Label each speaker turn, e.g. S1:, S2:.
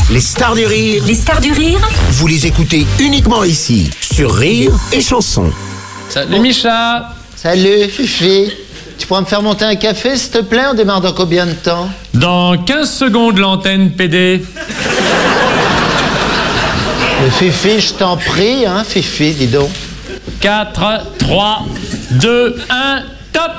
S1: Les stars du rire,
S2: Les stars du rire,
S1: vous les écoutez uniquement ici, sur Rire et Chanson.
S3: Salut Micha.
S4: Salut Fifi. Tu pourras me faire monter un café s'il te plaît? On démarre dans combien de temps?
S3: Dans 15 secondes l'antenne PD.
S4: Mais Fifi, je t'en prie, hein Fifi, dis donc.
S3: 4, 3, 2, 1...